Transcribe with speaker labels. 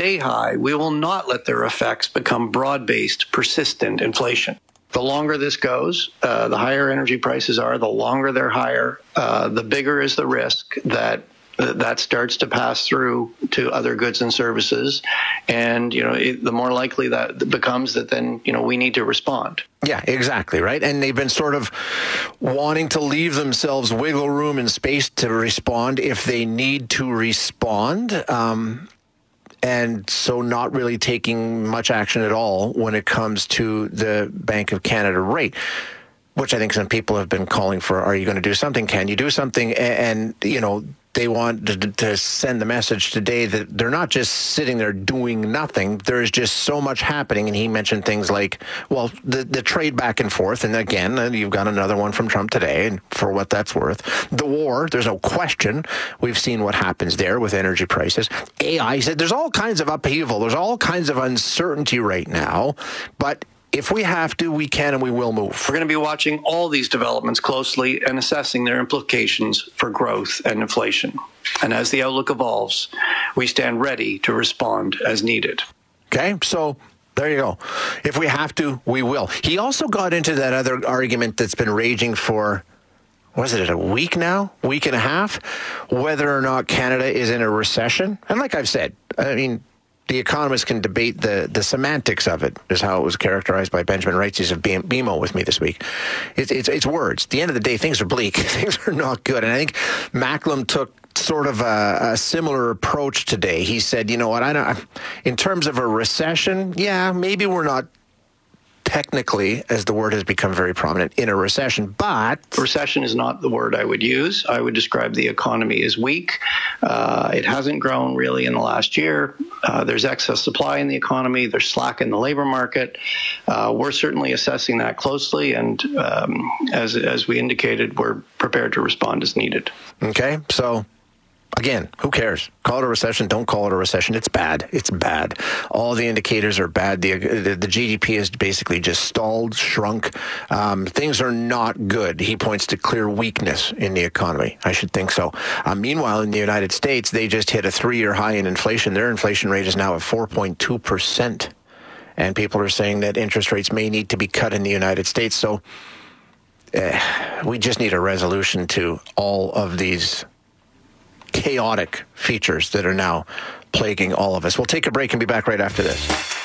Speaker 1: stay high, we will not let their effects become broad-based, persistent inflation. The longer this goes, the higher energy prices are, the longer they're higher, the bigger is the risk that starts to pass through to other goods and services. And, the more likely that becomes that then, we need to respond.
Speaker 2: Yeah, exactly, right? And they've been sort of wanting to leave themselves wiggle room and space to respond if they need to respond. And so not really taking much action at all when it comes to the Bank of Canada rate, which I think some people have been calling for. Are you going to do something? Can you do something? And they want to send the message today that they're not just sitting there doing nothing. There's just so much happening. And he mentioned things like, well, the trade back and forth. And again, you've got another one from Trump today, and for what that's worth. The war, there's no question. We've seen what happens there with energy prices. AI, he said there's all kinds of upheaval. There's all kinds of uncertainty right now. But if we have to, we can and we will move.
Speaker 1: We're going to be watching all these developments closely and assessing their implications for growth and inflation. And as the outlook evolves, we stand ready to respond as needed.
Speaker 2: Okay, so there you go. If we have to, we will. He also got into that other argument that's been raging for, was it a week now? Week and a half? Whether or not Canada is in a recession. And like I've said, the economists can debate the semantics of it, is how it was characterized by Benjamin Wright. He's of BMO with me this week. It's words. At the end of the day, things are bleak. Things are not good. And I think Macklem took sort of a similar approach today. He said, you know what, in terms of a recession, yeah, maybe we're not technically, as the word has become very prominent, in a recession, but...
Speaker 1: Recession is not the word I would use. I would describe the economy as weak. It hasn't grown really in the last year. There's excess supply in the economy. There's slack in the labor market. We're certainly assessing that closely, and as we indicated, we're prepared to respond as needed.
Speaker 2: Okay, so... Again, who cares? Call it a recession, don't call it a recession. It's bad. It's bad. All the indicators are bad. The GDP has basically just stalled, shrunk. Things are not good. He points to clear weakness in the economy. I should think so. Meanwhile, in the United States, they just hit a 3-year high in inflation. Their inflation rate is now at 4.2%. And people are saying that interest rates may need to be cut in the United States. So we just need a resolution to all of these chaotic features that are now plaguing all of us. We'll take a break and be back right after this.